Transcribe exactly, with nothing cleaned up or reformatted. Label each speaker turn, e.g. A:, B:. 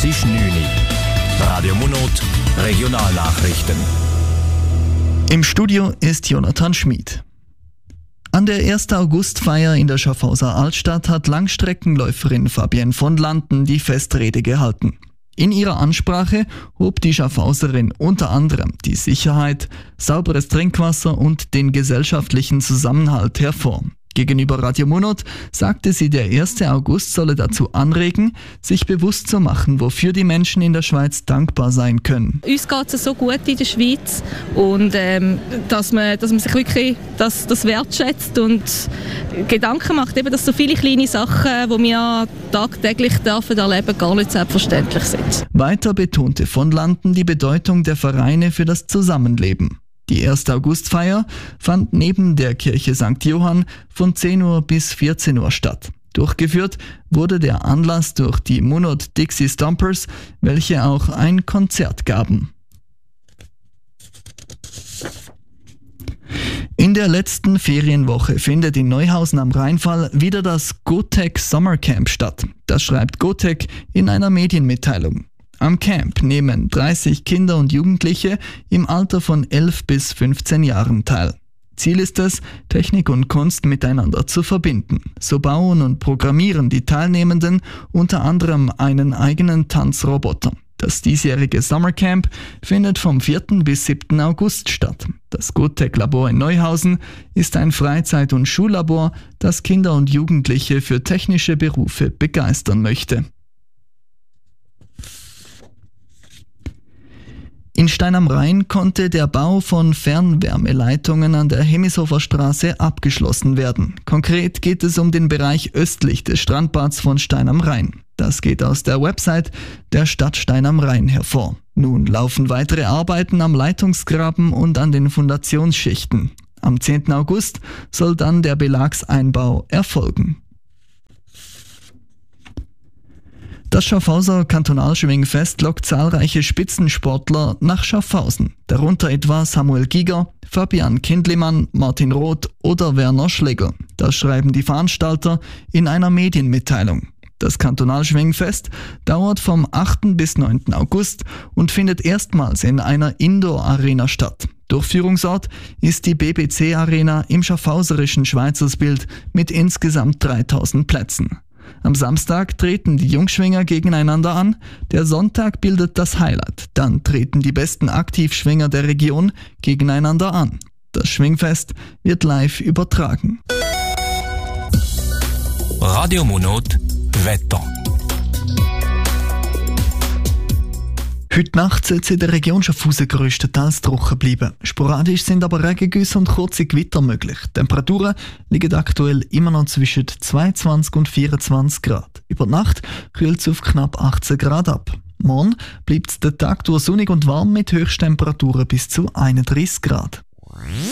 A: Es ist neun Uhr. Radio Monot, Regionalnachrichten.
B: Im Studio ist Jonathan Schmid. An der ersten Augustfeier in der Schaffhauser Altstadt hat Langstreckenläuferin Fabienne von Landen die Festrede gehalten. In ihrer Ansprache hob die Schaffhauserin unter anderem die Sicherheit, sauberes Trinkwasser und den gesellschaftlichen Zusammenhalt hervor. Gegenüber Radio Monot sagte sie, der erste August solle dazu anregen, sich bewusst zu machen, wofür die Menschen in der Schweiz dankbar sein können.
C: Uns geht es so gut in der Schweiz und ähm, dass, man, dass man sich wirklich das, das wertschätzt und Gedanken macht, eben, dass so viele kleine Sachen, die wir tagtäglich dürfen erleben, gar nicht selbstverständlich sind.
B: Weiter betonte von Landen die Bedeutung der Vereine für das Zusammenleben. Die erste Augustfeier fand neben der Kirche Sankt Johann von zehn Uhr bis vierzehn Uhr statt. Durchgeführt wurde der Anlass durch die Monot Dixie Stompers, welche auch ein Konzert gaben. In der letzten Ferienwoche findet in Neuhausen am Rheinfall wieder das GoTech Summer Camp statt. Das schreibt GoTech in einer Medienmitteilung. Am Camp nehmen dreißig Kinder und Jugendliche im Alter von elf bis fünfzehn Jahren teil. Ziel ist es, Technik und Kunst miteinander zu verbinden. So bauen und programmieren die Teilnehmenden unter anderem einen eigenen Tanzroboter. Das diesjährige Summercamp findet vom vierten bis siebten August statt. Das GoTech-Labor in Neuhausen ist ein Freizeit- und Schullabor, das Kinder und Jugendliche für technische Berufe begeistern möchte. In Stein am Rhein konnte der Bau von Fernwärmeleitungen an der Hemmishofer Straße abgeschlossen werden. Konkret geht es um den Bereich östlich des Strandbads von Stein am Rhein. Das geht aus der Website der Stadt Stein am Rhein hervor. Nun laufen weitere Arbeiten am Leitungsgraben und an den Fundationsschichten. Am zehnten August soll dann der Belagseinbau erfolgen. Das Schaffhauser Kantonalschwingfest lockt zahlreiche Spitzensportler nach Schaffhausen, darunter etwa Samuel Giger, Fabian Kindlimann, Martin Roth oder Werner Schlegel. Das schreiben die Veranstalter in einer Medienmitteilung. Das Kantonalschwingfest dauert vom achten bis neunten August und findet erstmals in einer Indoor-Arena statt. Durchführungsort ist die B B C-Arena im schaffhauserischen Schweizersbild mit insgesamt dreitausend Plätzen. Am Samstag treten die Jungschwinger gegeneinander an, der Sonntag bildet das Highlight. Dann treten die besten Aktivschwinger der Region gegeneinander an. Das Schwingfest wird live übertragen.
A: Radio Monot, Wetter.
B: Heute Nacht soll es in der Region Schaffhausen grösstenteils trocken bleiben. Sporadisch sind aber Regengüsse und kurze Gewitter möglich. Die Temperaturen liegen aktuell immer noch zwischen zweiundzwanzig und vierundzwanzig Grad. Über die Nacht kühlt es auf knapp achtzehn Grad ab. Morgen bleibt es den Tag durch sonnig und warm mit Höchsttemperaturen bis zu einunddreißig Grad.